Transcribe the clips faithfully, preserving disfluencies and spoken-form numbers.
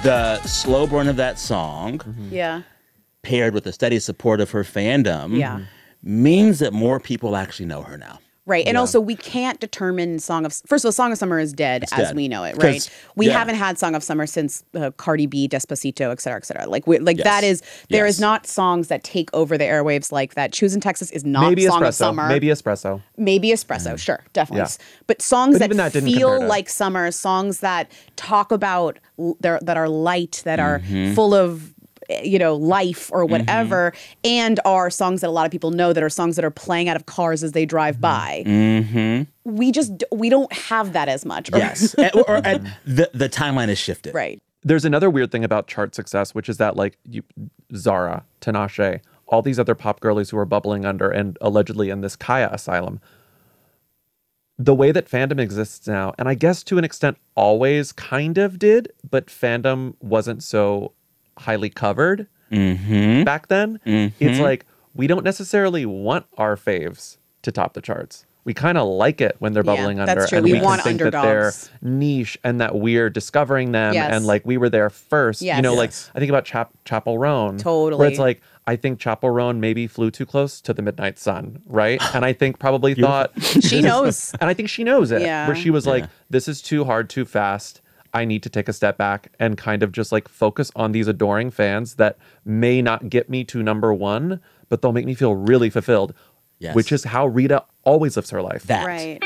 the slow burn of that song, Mm-hmm. yeah, paired with the steady support of her fandom, yeah. means that more people actually know her now. Right. And Yeah. also, we can't determine Song of... First of all, Song of Summer is dead It's as dead. we know it, 'Cause- right? We yeah. haven't had Song of Summer since uh, Cardi B, Despacito, et cetera, et cetera. Like, we, like Yes. that is... There Yes. is not songs that take over the airwaves like that. Choose in Texas is not Maybe Song espresso. of Summer. Maybe espresso. Maybe Espresso, sure, definitely. Yeah. But songs But that, even that didn't feel compare to- like summer, songs that talk about... They're, that are light, that are Mm-hmm. full of... you know, life or whatever, and are songs that a lot of people know, that are songs that are playing out of cars as they drive by. Mm-hmm. We just, we don't have that as much. Yes. And- or, or- and the, the timeline has shifted. Right. There's another weird thing about chart success, which is that like you, Zara, Tinashe, all these other pop girlies who are bubbling under and allegedly in this Kaya asylum. The way that fandom exists now, and I guess to an extent always kind of did, but fandom wasn't so highly covered Mm-hmm. back then. Mhm. It's like we don't necessarily want our faves to top the charts. We kind of like it when they're Yeah, bubbling that's under, true. and We we, want can think that they're underdogs. niche and that we're discovering them, Yes. and like we were there first. Yes. You know, like Yes. I think about Chap- Chapel Roan, Totally. where it's like I think Chapel Roan maybe flew too close to the midnight sun, right? And I think probably thought She knows. and I think she knows it. Yeah. Where she was like, Yeah. this is too hard, too fast. I need to take a step back and kind of just like focus on these adoring fans that may not get me to number one, but they'll make me feel really fulfilled. Yes. Which is how Rita always lives her life. That. Right.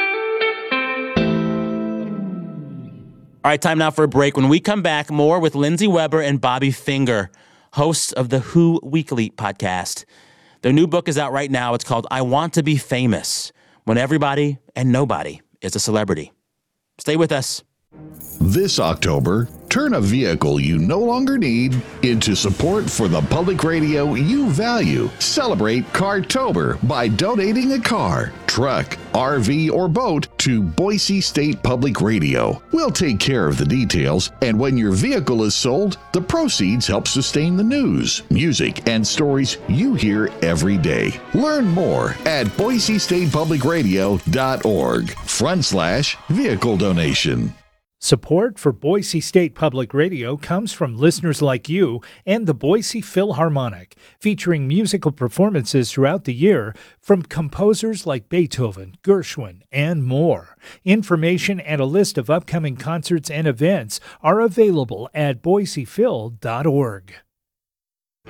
All right, time now for a break. When we come back, more with Lindsay Weber and Bobby Finger, hosts of the Who Weekly podcast. Their new book is out right now. It's called I Want to Be Famous, When Everybody and Nobody is a Celebrity. Stay with us. This October, turn a vehicle you no longer need into support for the public radio you value. Celebrate Cartober by donating a car, truck, R V, or boat to Boise State Public Radio. We'll take care of the details, and when your vehicle is sold, the proceeds help sustain the news, music, and stories you hear every day. Learn more at boise state public radio dot org front slash vehicle donation. Support for Boise State Public Radio comes from listeners like you and the Boise Philharmonic, featuring musical performances throughout the year from composers like Beethoven, Gershwin, and more. Information and a list of upcoming concerts and events are available at boise phil dot org.